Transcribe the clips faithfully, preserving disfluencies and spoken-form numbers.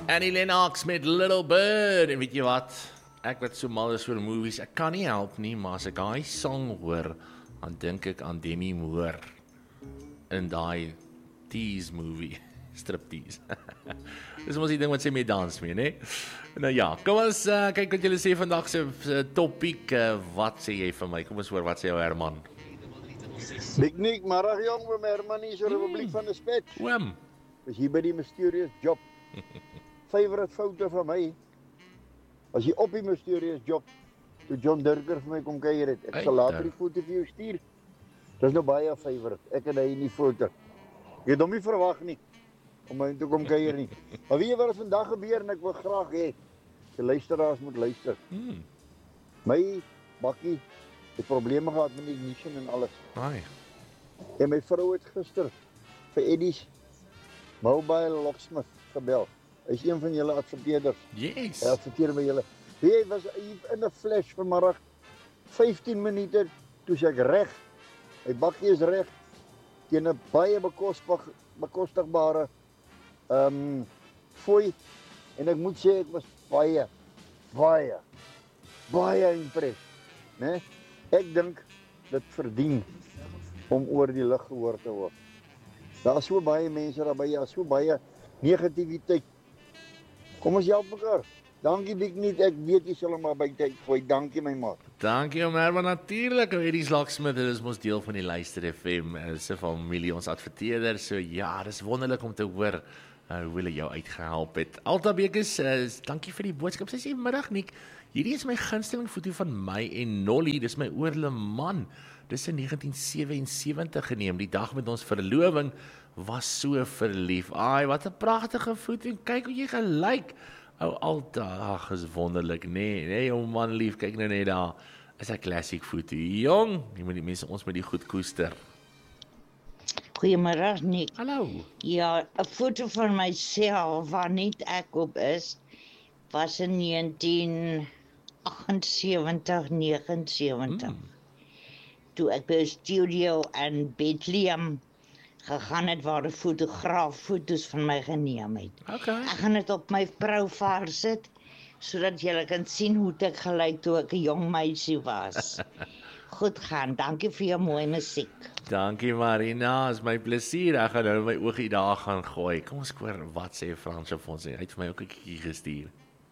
Annie Lennox met Little Bird. En weet jy wat? Ek wat so mal is oor movies, ek kan nie help nie, maar as ek daai song hoor, dan dink ek aan Demi Moore in daai Tease movie, striptease. Dis mos die ding wat sy mee dans mee, né? Nou ja, kom ons uh, kyk wat julle sê vandag se uh, topiek. Uh, wat sê jy vir my? Kom ons hoor, wat sê jou Herman? Big Nick, middag jong, oom Herman hier, so Republiek van die Spet. Oom. Is hier by die Mysterious Job. Favorite foto van my, as jy op die Mysterious Job, toe John Durker vir my kom kuier het, ek sal later die foto vir jou stuur. Dis nou baie favorite, ek en hy in die foto. Jy het hom nie verwag nie, om my toe kom kuier nie. Maar weet jy wat er vandag gebeur, en ek wil graag hê, die luisteraars moet luister. Hmm. My bakkie het probleme gehad met die ignition en alles. Ai. En my vrou het gister vir Eddie's Mobile Locksmith gebel. Hy is een van julle adverteerders. Yes. Hy adverteer by julle. Hy was in 'n flash vanmiddag, vyftien minute, toe sê ek reg. My bakkie is reg, teen 'n baie bekostig, bekostigbare um, fooi. En ek moet sê, ek was baie, baie, baie impressed. Nee? Ek dink, dit verdien om oor die lig gehoor te word. Daar is so baie mense daarby, daar is so baie negativiteit. Kom ons help mekaar. Dankie Big Nick, ek weet jy sal hom maar by tyd gooi. Dankie my maat. Dankie om Herman, natuurlik. Eddie's Locksmith, dit is mos deel van die Luister F M, dis 'n familie, ons adverteerder, so ja, dis wonderlik om te hoor uh, hoe hulle jou uitgehelp het. Alta Bekes, uh, dankie vir die boodskap. Sy sê middag Nick, hierdie is my gunsteling foto van my en Nolly, dis my oorle man. Dis in negentien sewensewentig geneem, die dag met ons verloving, was so verlief. Ai, wat 'n pragtige foto, en kyk hoe jy gelyk. Ou Alta, ag, is wonderlik, nee, nee, jou man lief, kyk nou net daar, is 'n klassiek foto. Jong, jy moet die mense, ons moet die goed koester. Goeiemiddag Nick. Hallo. Ja, 'n foto van myself waar niet ek op is, was in negentien agtensewentig, negenensewentig. Hmm. Toe ek by 'n studio in Bethlehem gegaan het waar 'n fotograaf foto's van my geneem het. Okay. Ek gaan dit op my profiel sit, sodat julle kan sien hoe ek gelyk toe ek 'n jong meisie was. Goed gaan, dankie vir jou mooi musiek. Dankie Marina, is my plesier. Ek gaan nou my oogie daar gaan gooi. Kom ons hoor, wat sê Frans op ons? Hy het vir my ook 'n kikkie gestuur.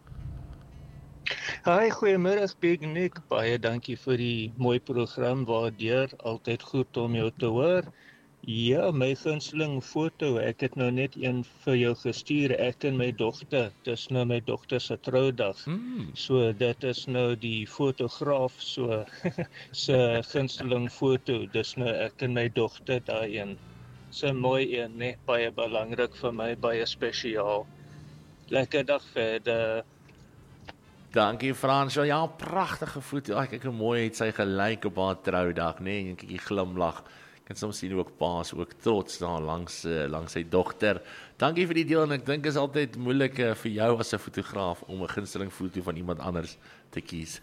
Hi, goeiemiddag Big Nick. Baie dankie vir die mooi program, waardeur altyd goed om jou te hoor. Ja, my gunsteling foto, ek het nou net een vir jou gestuur, ek en my dogter, dis nou my dogter se troudag. Hmm. So dit is nou die fotograaf so se gunsteling foto, dis nou ek en my dogter daai een. So mooi een, nee, baie belangrik vir my, baie spesiaal. Lekker dag verder. Dankie Frans, ja, pragtige foto. Ag, kyk hoe mooi het sy gelyk op haar troudag, nee, en kyk die glimlag. Ek kan soms sien ook paas ook trots daar langs uh, langs sy dogter. Dankie vir die deel, en ek dink is altyd moeilik uh, vir jou as 'n fotograaf om 'n gunsteling foto van iemand anders te kies.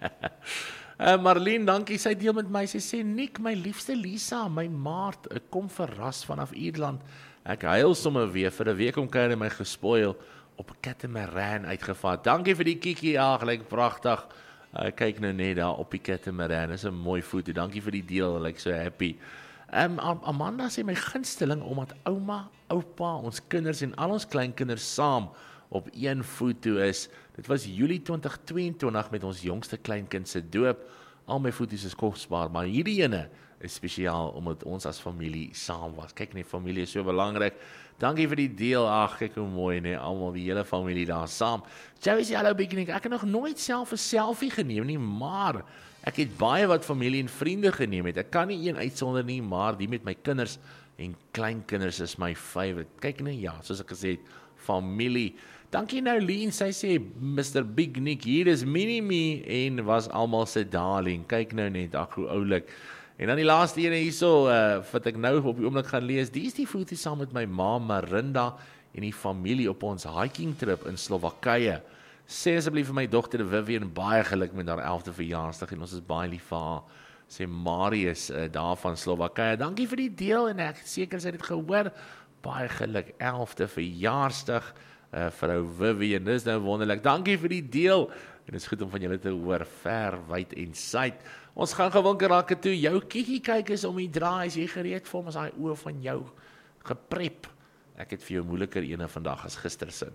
uh, Marlene, dankie, sy deel met my. Sy sê Nick, my liefste Lisa, my maat, ek kom verras vanaf Ierland. Ek huil sommer weer vir 'n week om kuier my gespoil op 'n catamaran uitgevat. Dankie vir die kiekie, ja, gelyk pragtig. Uh, kyk nou net daar op die catamaran, dis 'n mooi foto. Dankie vir die deel, ek like so happy. Um, Amanda sê my gunsteling omdat ouma, oupa, ons kinders en al ons kleinkinders saam op een foto is. Dit was Julie twintig tweeëntwintig met ons jongste kleinkind se doop. Al my foto's is kosbaar, maar hierdie ene is spesiaal omdat ons as familie saam was. Kyk net, familie is so belangrik. Dankie vir die deel. Ag, kyk hoe mooi, nee, almal die hele familie daar saam. Joey sê hallo Big Nick, ek het nog nooit self 'n selfie geneem nie, maar ek het baie wat familie en vriende geneem het. Ek kan nie een uitsonder nie, maar die met my kinders en kleinkinders is my favourite. Kyk net, ja, soos ek gesê het, familie. Dankie nou Leen, sy sê mister Big Nick, hier is Mini-Me en was almal se darling. Kyk nou net, ag hoe oulik. En dan die laaste ene hierso, uh, wat ek nou op die oomblik gaan lees, die is die foto saam met my ma Marinda en die familie op ons hiking trip in Slowakye. Sê asseblief vir my dogter Vivian baie geluk met haar elfde verjaarsdag en ons is baie lief vir haar. Sê Marius uh, daar van Slowakye. Dankie vir die deel en ek seker sy het dit gehoor. Baie geluk, elfde verjaarsdag. uh, vrou Vivian, dis nou wonderlik. Dankie vir die deel. En dit is goed om van julle te hoor, ver, wyd en suid. Ons gaan gewinkel raak toe, jou kiekie kyk is om die draai, is jy gereed vir ons, die oor van jou geprep. Ek het vir jou moeiliker ene vandag as gistersin.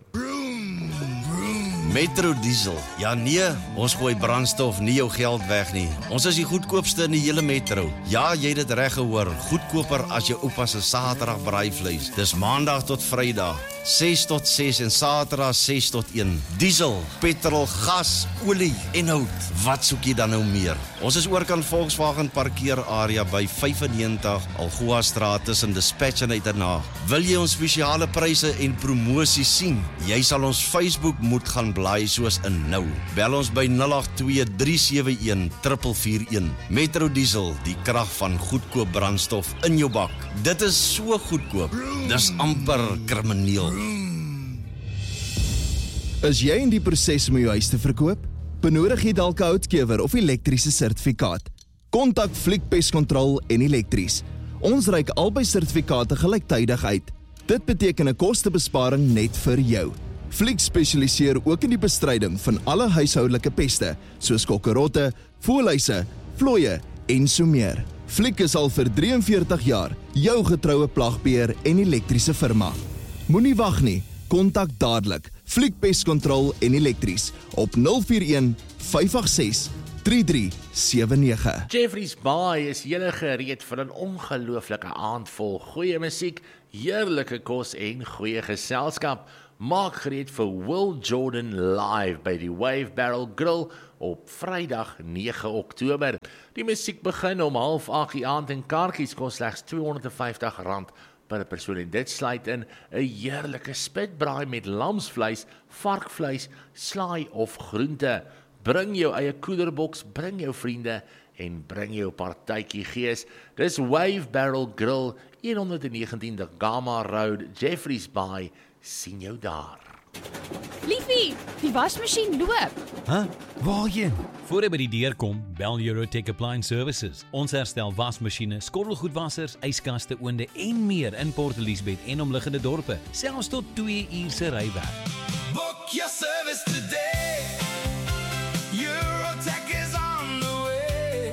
Metro Diesel. Ja nee, ons gooi brandstof nie jou geld weg nie. Ons is die goedkoopste in die hele metro. Ja, jy het dit reg gehoor. Goedkoper as jou oupa se Saterdag braaivleis. Dis Maandag tot Vrydag, ses tot ses en Saterdag ses tot een. Diesel, petrol, gas, olie en hout. Wat soek jy dan nou meer? Ons is oorkant Volkswagen parkeerarea by vyfennegentig Algoa Straat tussen Dispatch en Uiternaag. Wil jy ons spesiale pryse en promosies sien? Jy sal ons Facebook moet gaan blaai soos in nou. Bel ons by nul agt twee drie sewe een vier vier een. Metro Diesel, die krag van goedkoop brandstof in jou bak. Dit is so goedkoop. Dis amper krimineel. Is jy in die proses om jou huis te verkoop? Benodig jy dalk 'n houtkewer of elektriese sertifikaat? Kontak Fliek Pest Control en Elektries. Ons reik albei sertifikate gelyktydig uit. Dit beteken 'n kostebesparing net vir jou. Fliek spesialiseer ook in die bestryding van alle huishoudelike peste, soos kokkerotte, voëlhuise, vlooie en so meer. Fliek is al vir drie en veertig jaar jou getroue plagbeheer en elektriese firma. Moenie wag nie, kontak dadelik Fliek Pest Control en Elektries op nul vier een vyf agt ses drie drie sewe nege. Jeffrey's Bay is julle gereed vir 'n ongelooflike aand vol goeie musiek, heerlike kos en goeie geselskap. Maak gereed vir Will Jordan live by die Wave Barrel Grill op Vrydag nege Oktober. Die musiek begin om half agt die aand en kaartjies kos slegs tweehonderd en vyftig rand per persoon en dit sluit in 'n heerlike spitbraai met lamsvleis, varkvleis, slaai of groente. Bring jou eie koelerboks, bring jou vriende en bring jou partytjie gees. Dis Wave Barrel Grill, honderd negentien Da Gama Road, Jeffrey's Bay. Sien jou daar. Liefie, die wasmasjien loop. Huh? Waarheen? Voor jy by die deur kom, bel Eurotech Appliance Services. Ons herstel wasmasjiene, skottelgoedwassers, yskaste, oonde en meer in Port Elizabeth en omliggende dorpe, selfs tot twee uur se rywerk. Book your service today. Eurotech is on the way.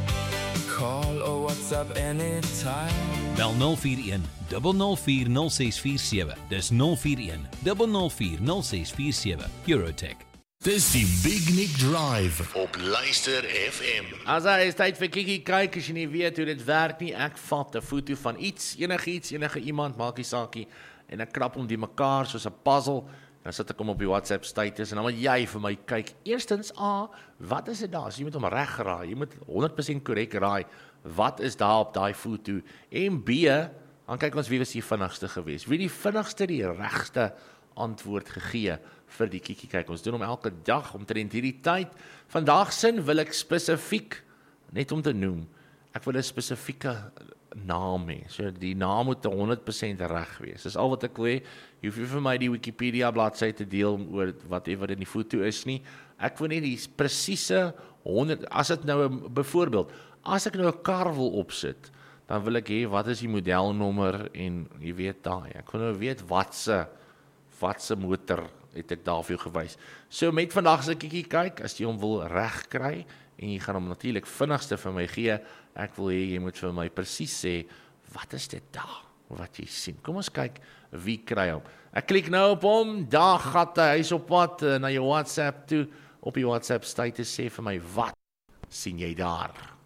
Call or WhatsApp anytime. Bel nul vier een nul nul vier nul ses vier sewe. Dis nul vier een nul nul vier nul ses vier sewe. Eurotech. Dis die Big Nick Drive op Luister F M. As hy is tyd vir kiekie kyk, as jy nie weet hoe dit werk nie, ek vat 'n foto van iets, enige iets, enige iemand, maak die saakie, en ek krap hom die mekaar soos 'n puzzle, dan sit ek hom op die WhatsApp status, en dan moet jy vir my kyk, eerstens, A, wat is dit daar? So jy moet hom reg raai, jy moet honderd persent korrek raai, wat is daar op daai foto, en B, dan kyk ons wie was die vinnigste geweest, wie die vinnigste die regste antwoord gegee vir die kiekie kyk. Ons doen hom elke dag omtrent hierdie tyd. Vandag sin wil ek spesifiek, net om te noem, ek wil 'n spesifieke naam hê. So die naam moet honderd persent reg wees. Dis al wat ek wil hê. Jy hoef nie vir my die Wikipedia bladsy te deel oor wat wat in die foto is nie. Ek wil net die presiese honderd, as dit nou byvoorbeeld, as ek nou 'n kar wil opsit, dan wil ek hê wat is die modelnommer en jy weet daai. Ek wil nou weet wat se wat se motor het ek daar vir jou gewys. So met vandag se kiekie kyk, as jy hom wil reg kry en jy gaan hom natuurlik vinnigste vir my gee, ek wil hê jy moet vir my presies sê wat is dit daar wat jy sien. Kom ons kyk wie kry hom. Ek klik nou op hom, daar gat hy, hy's op pad uh, na jou WhatsApp toe, op die WhatsApp status sê vir my wat sien jy daar?